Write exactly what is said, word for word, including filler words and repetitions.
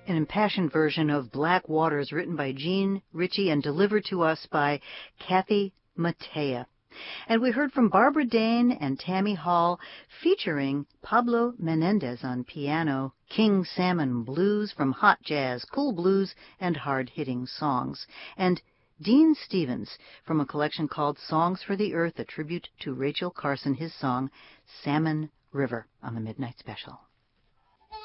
an impassioned version of Black Waters written by Gene Ritchie and delivered to us by Kathy Mattea. And we heard from Barbara Dane and Tammy Hall featuring Pablo Menendez on piano, King Salmon Blues from hot jazz, cool blues, and hard-hitting songs, and Dean Stevens from a collection called Songs for the Earth, a tribute to Rachel Carson, his song Salmon River on the Midnight Special.